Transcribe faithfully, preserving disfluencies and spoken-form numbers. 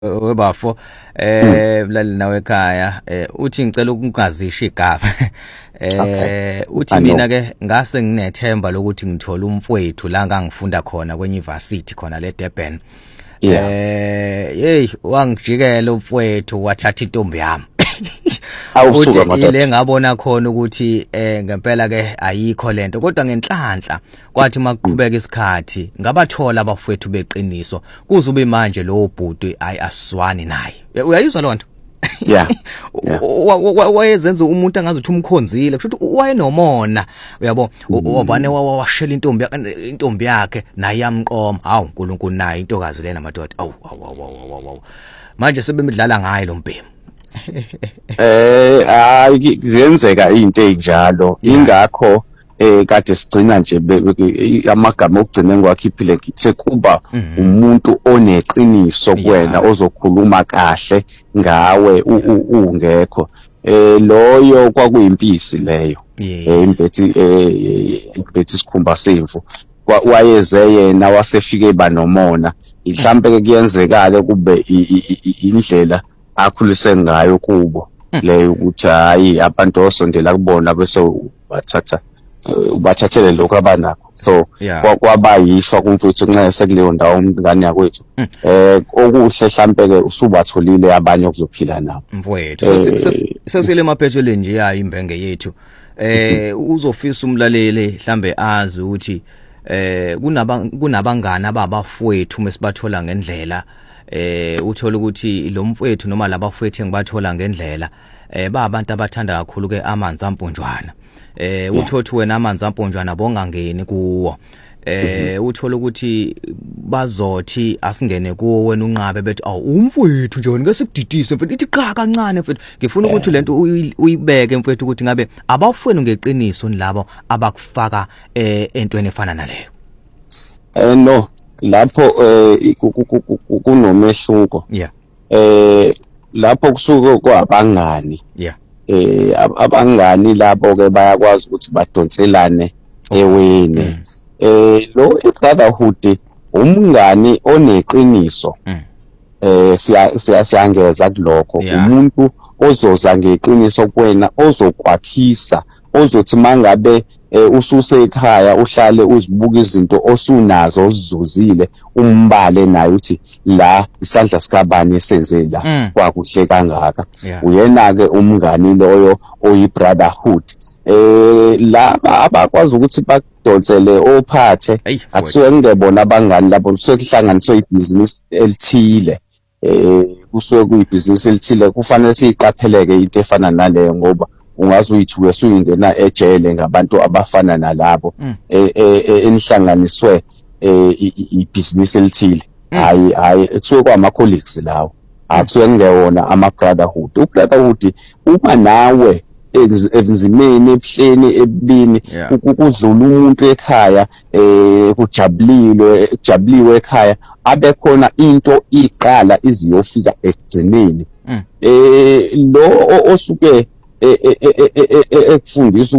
webafo eh mlali nawe ekhaya eh uthi ngicela ukungazisha igaba eh uthi mina ke ngase nginethemba lokuthi ngithola umfowethu la ngangifunda khona kwenye university khona le Durban eh hey wangijikela umfowethu wathatha intombi yami awusuka madoda ile ngabona khona ukuthi eh ngempela ke ayikho lento kodwa ngenhlanhla kwathi makuqhubeka isikhathi ngabathola abafowethu beqiniso kuzobe manje lo bhuti ayi aswani naye uyayizwa lonto yeah wayezenza umuntu angazuthi umkhonzile kusho ukuthi wayenomona uyabo wabane washela intombi intombi yakhe naye yamqoma hawu uNkulunkulu naye intokazi lena madoda awu awu manje sebemidlala ngayo lo mbhemu eh hayi ziyenzeka izinto ezinjalo ingakho eh kade sigcina nje amagama okugcina ngwakhiphile sekuba umuntu oneqiniso kuwena ozokhuluma kahle ngawe ungekho eh loyo kwakuyimpisi leyo eh imbethi eh imbethi sikhumba semvu wayeze yena wasefike banomona mhlambe ke kuyenzekala kube indlela akhulise ngayo kubo leyo ukuthi hayi abantu osondela kubona bese bathatha ubathathele lokho abanakho so kwabayishwa kumfuthu nxese kuleyo ndawo umngane yakwethu eh okuhle mhlambe ke usubatholile abanye okuzophila nabo mfowethu sesile emaphethelweni nje yayi imbenge yethu eh uzofisa umlaleli mhlambe azi ukuthi eh kunaba kunabangana ababafowethu mesibathola ngendlela eh uthola ukuthi lo mfowethu noma labafowethu engibathola ngendlela eh ba abantu abathanda kakhulu ke amanzi amponjwana eh uthothi wena amanzi amponjwana bongangeni kuwo eh uthola ukuthi bazothi asingene kuwo wena unqabe bethi awu umfowethu nje ngeke sikudidise mfethu ithi qa kancane mfethu ngifuna ukuthi lento uyibeke mfethu ukuthi ngabe abafowenu ngeqiniso nilabo abakufaka eh entweni efana naleyo eh no lapho eh kunomehluko yeah eh lapho kusuke kwabangani yeah eh abangani labo ke bayakwazi ukuthi badonselane eweni eh lo brotherhood umngani oneqiniso eh siya siyangeza kulokho umuntu ozoza ngeqiniso kuwena ozokwakhisa ozothi mangabe ususe ekhaya uhlale uzibuka izinto osunazo ozizuzile umbale naye uthi la isandla sikabani esenze la kwakuhle kangaka uyena ke umngani loyo oyi brotherhood eh laba abakwazi ukuthi bakudonsele ophathe akusuke ngebona abangani labo kusuke kuhlanganiswe ibusiness elithile eh kusuke kuyibusiness elithile kufanele siqapheleke into efana naleyo ngoba ungazi uyithi wesuyingena ejele ngabantu abafana nalabo enihlanganiswe ibusiness elithile hayi hayi kusuke kwama colleagues lawo akusuke ngewona ama brotherhood u brotherhood uma nawe ebunzimeni ebuhleni ebini ukudlula umuntu ekhaya eh kujabulile kujabuliwe ekhaya abe khona into iqala iziyofika egcineni eh lo osuke ekufundisa